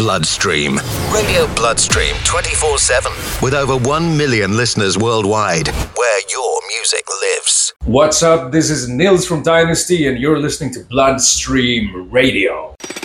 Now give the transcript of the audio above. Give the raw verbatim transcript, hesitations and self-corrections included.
Bloodstream. Radio Bloodstream twenty-four seven. With over one million listeners worldwide, where your music lives. What's up? This is Nils from Dynasty, and you're listening to Bloodstream Radio.